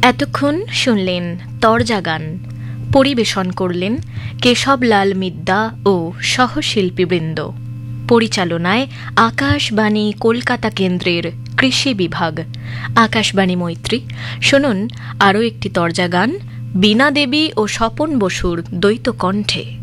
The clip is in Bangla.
এতক্ষণ শুনলেন তরজা গান। পরিবেশন করলেন কেশবলাল মিদ্যা ও সহশিল্পীবৃন্দ। পরিচালনায় আকাশবাণী কলকাতা কেন্দ্রের কৃষি বিভাগ। আকাশবাণী মৈত্রী। শুনুন আরও একটি তরজা গান বীণা দেবী ও স্বপন বসুর দ্বৈত কণ্ঠে।